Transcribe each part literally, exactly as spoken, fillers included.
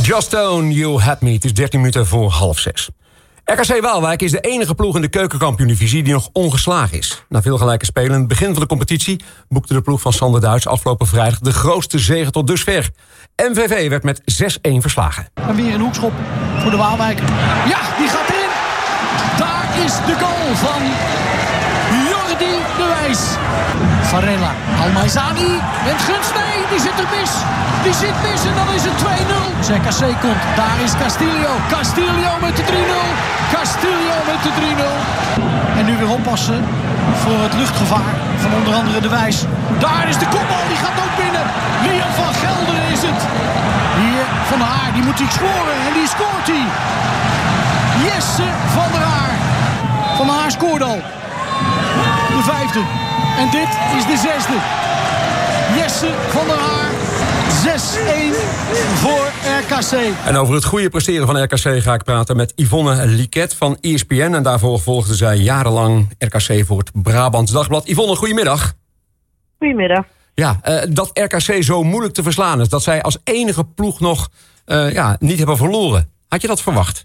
Joss Stone, You Had Me. Het is dertien minuten voor half zes. R K C Waalwijk is de enige ploeg in de keukenkampioen-divisie die nog ongeslagen is. Na veel gelijke spelen, in het begin van de competitie, boekte de ploeg van Sander Duits afgelopen vrijdag de grootste zege tot dusver. M V V werd met zes-een verslagen. En weer een hoekschop voor de Waalwijk. Ja, die gaat erin. Daar is de goal van Jordi de Wijs. Varela, Almaizani, met gunst, nee, die zit er mis. Die zit mis en dan is het twee nul. Z K C komt, daar is Castillo. Castillo met de drie nul. Castillo met de drie nul. En nu weer oppassen voor het luchtgevaar van onder andere de Wijs. Daar is de kopbal, die gaat ook binnen. Liam van Gelder is het. Hier Van der Haar, die moet hij scoren en die scoort hij. Jesse van der Haar. Van der Haar scoort al. De vijfde. En dit is de zesde. Jesse van der Haar. zes-een voor R K C. En over het goede presteren van R K C ga ik praten met Yvonne Liket van E S P N. En daarvoor volgde zij jarenlang R K C voor het Brabants Dagblad. Yvonne, goedemiddag. Goedemiddag. Ja, uh, dat R K C zo moeilijk te verslaan is, dat zij als enige ploeg nog uh, ja, niet hebben verloren. Had je dat verwacht?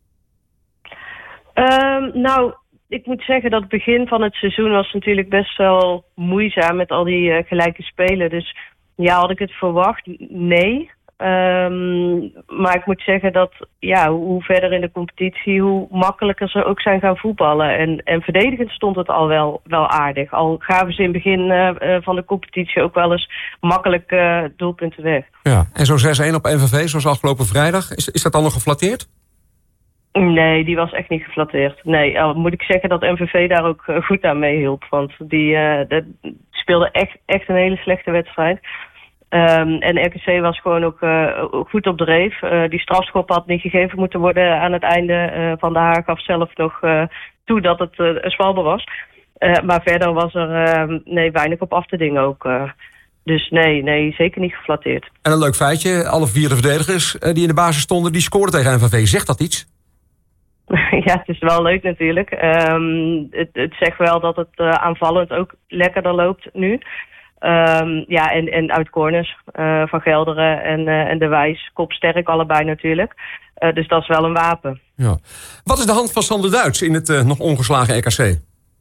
Um, nou, ik moet zeggen dat het begin van het seizoen was natuurlijk best wel moeizaam met al die uh, gelijke spelen. Dus ja, had ik het verwacht? Nee. Um, maar ik moet zeggen dat ja, hoe verder in de competitie, hoe makkelijker ze ook zijn gaan voetballen. En, en verdedigend stond het al wel, wel aardig. Al gaven ze in het begin uh, van de competitie ook wel eens makkelijk uh, doelpunten weg. Ja, en zo'n zes-een op M V V zoals afgelopen vrijdag, is, is dat dan nog geflatteerd? Nee, die was echt niet geflatteerd. Nee, al moet ik zeggen dat M V V daar ook uh, goed aan meehielp. Want die, uh, die speelde echt, echt een hele slechte wedstrijd. Um, en R K C was gewoon ook uh, goed op dreef. Uh, die strafschop had niet gegeven moeten worden aan het einde. Uh, Van der Haar gaf zelf nog uh, toe dat het uh, een zwalbe was. Uh, maar verder was er uh, nee, weinig op af te dingen ook. Uh, dus nee, nee, zeker niet geflatteerd. En een leuk feitje, alle vier de verdedigers uh, die in de basis stonden, die scoorden tegen M V V. Zegt dat iets? Ja, het is wel leuk natuurlijk. Um, het, het zegt wel dat het uh, aanvallend ook lekkerder loopt nu. Um, ja, en, en uit corners uh, van Gelderen en, uh, en de Wijs, kopsterk allebei natuurlijk. Uh, dus dat is wel een wapen. Ja. Wat is de hand van Sander Duits in het uh, nog ongeslagen R K C?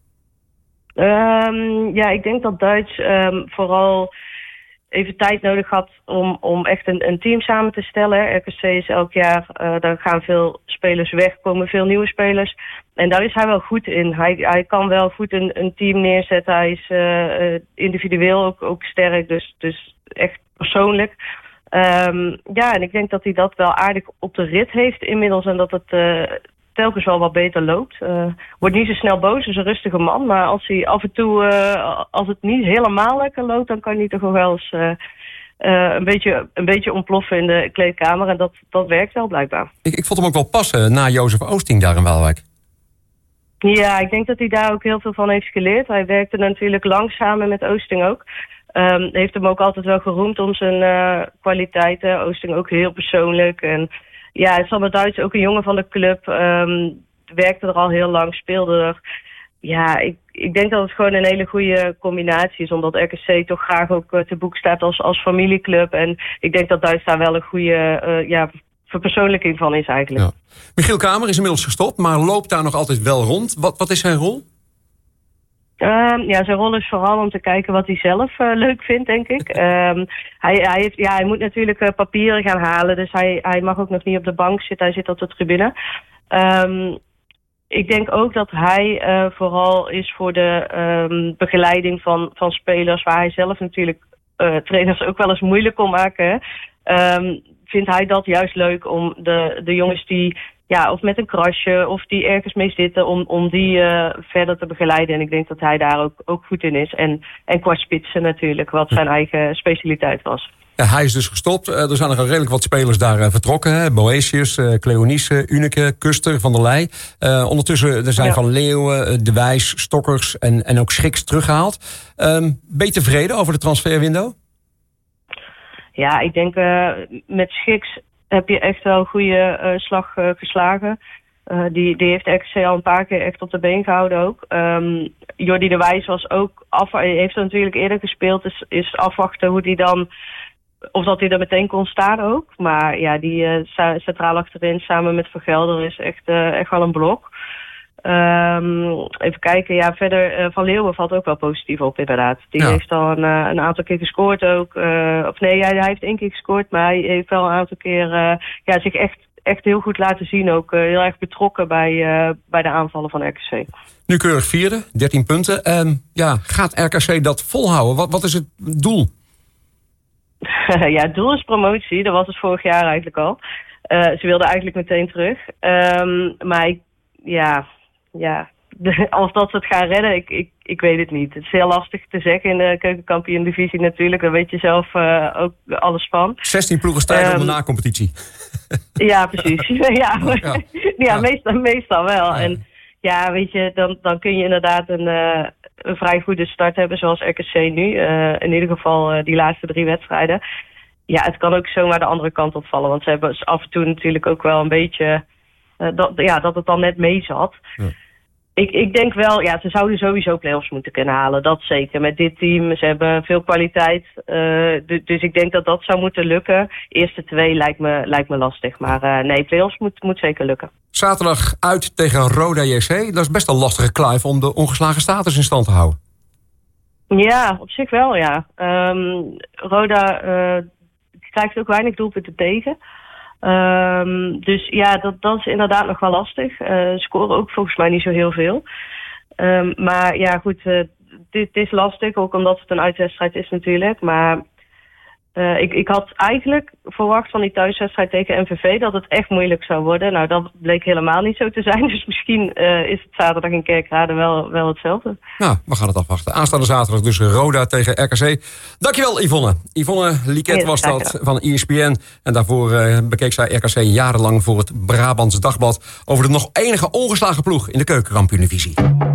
Um, ja, ik denk dat Duits um, vooral even tijd nodig had om, om echt een, een team samen te stellen. R K C is elk jaar, uh, daar gaan veel spelers weg, komen veel nieuwe spelers. En daar is hij wel goed in. Hij, hij kan wel goed een, een team neerzetten. Hij is uh, individueel ook, ook sterk, dus, dus echt persoonlijk. Um, ja, en ik denk dat hij dat wel aardig op de rit heeft inmiddels. En dat het uh, telkens wel wat beter loopt. Uh, wordt niet zo snel boos, is een rustige man. Maar als hij af en toe, uh, als het niet helemaal lekker loopt, dan kan hij toch wel eens uh, uh, een, beetje, een beetje ontploffen in de kleedkamer. En dat, dat werkt wel blijkbaar. Ik, ik vond hem ook wel passen na Jozef Oosting daar in Waalwijk. Ja, ik denk dat hij daar ook heel veel van heeft geleerd. Hij werkte natuurlijk lang samen met Oosting ook. Um, heeft hem ook altijd wel geroemd om zijn uh, kwaliteiten. Oosting ook heel persoonlijk. En ja, Sander Duits, ook een jongen van de club. Um, werkte er al heel lang, speelde er. Ja, ik, ik denk dat het gewoon een hele goede combinatie is. Omdat R K C toch graag ook uh, te boek staat als, als familieclub. En ik denk dat Duits daar wel een goede uh, ja, verpersoonlijking van is eigenlijk. Ja. Michiel Kamer is inmiddels gestopt, maar loopt daar nog altijd wel rond. Wat, wat is zijn rol? Um, ja, zijn rol is vooral om te kijken wat hij zelf uh, leuk vindt, denk ik. Um, hij, hij, heeft, ja, hij moet natuurlijk uh, papieren gaan halen, dus hij, hij mag ook nog niet op de bank zitten. Hij zit op de tribune. Um, ik denk ook dat hij uh, vooral is voor de um, begeleiding van, van spelers, waar hij zelf natuurlijk uh, trainers ook wel eens moeilijk kon maken. Um, vindt hij dat juist leuk om de, de jongens die, ja, of met een krasje of die ergens mee zitten, om, om die uh, verder te begeleiden. En ik denk dat hij daar ook, ook goed in is. En, en qua spitsen natuurlijk, wat zijn eigen specialiteit was. Ja, hij is dus gestopt. Uh, er zijn nog redelijk wat spelers daar uh, vertrokken. Hè? Boetius, uh, Cleonice, Unike, Kuster, Van der Leij. Uh, ondertussen er zijn ja. Van Leeuwen, uh, De Wijs, Stokkers en, en ook Schiks teruggehaald. Um, ben je tevreden over de transferwindow? Ja, ik denk uh, met Schiks heb je echt wel een goede uh, slag uh, geslagen. Uh, die, die heeft R K C al een paar keer echt op de been gehouden ook. Um, Jordi de Wijs was ook af, hij heeft er natuurlijk eerder gespeeld. Dus is afwachten hoe die dan of dat hij er meteen kon staan ook. Maar ja, die uh, centraal achterin samen met Van Gelder is echt, uh, echt wel een blok. Um, even kijken, ja, verder uh, Van Leeuwen valt ook wel positief op inderdaad. Die ja. heeft al een, uh, een aantal keer gescoord ook. Uh, of nee, hij, hij heeft één keer gescoord, maar hij heeft wel een aantal keer uh, ja, zich echt, echt heel goed laten zien. Ook uh, heel erg betrokken bij, uh, bij de aanvallen van R K C. Nu keurig vierde, dertien punten. Um, ja, gaat R K C dat volhouden? Wat, wat is het doel? Ja, het doel is promotie. Dat was het vorig jaar eigenlijk al. Uh, ze wilden eigenlijk meteen terug. Um, maar ik, ja... Ja, als dat ze het gaan redden, ik, ik, ik weet het niet. Het is heel lastig te zeggen in de keukenkampioen-divisie natuurlijk. Daar weet je zelf uh, ook alles van. zestien ploegen strijden um, om de na-competitie. Ja, precies. ja, ja. ja, ja. Meestal, meestal wel. Ja. En ja, weet je, dan, dan kun je inderdaad een, uh, een vrij goede start hebben, zoals R K C nu. Uh, in ieder geval uh, die laatste drie wedstrijden. Ja, het kan ook zomaar de andere kant opvallen. Want ze hebben af en toe natuurlijk ook wel een beetje... Uh, dat, ja, dat het dan net mee zat. Ja. Ik, ik denk wel, ja, ze zouden sowieso play-offs moeten kunnen halen. Dat zeker. Met dit team, ze hebben veel kwaliteit. Uh, d- dus ik denk dat dat zou moeten lukken. Eerste twee lijkt me, lijkt me lastig. Maar uh, nee, play-offs moet, moet zeker lukken. Zaterdag uit tegen Roda J C. Dat is best een lastige kluif om de ongeslagen status in stand te houden. Ja, op zich wel, ja. Um, Roda uh, krijgt ook weinig doelpunten tegen. Um, dus ja, dat, dat is inderdaad nog wel lastig. Uh, scoren ook volgens mij niet zo heel veel. Um, maar ja, goed, uh, dit is lastig, ook omdat het een uitwedstrijd is natuurlijk. Maar uh, ik, ik had eigenlijk verwacht van die thuiswedstrijd tegen M V V dat het echt moeilijk zou worden. Nou, dat bleek helemaal niet zo te zijn. Dus misschien uh, is het zaterdag in Kerkrade wel, wel hetzelfde. Nou, we gaan het afwachten. Aanstaande zaterdag dus Roda tegen R K C. Dankjewel Yvonne. Yvonne Liket was dat van E S P N. En daarvoor uh, bekeek zij R K C jarenlang voor het Brabants Dagblad over de nog enige ongeslagen ploeg in de keukenkampioen-divisie.